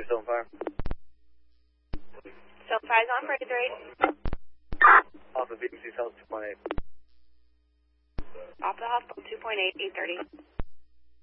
Stone Fire. Stone Fire's on for 83. Off of VMC South 2.8. Off the hospital 2.8, 830.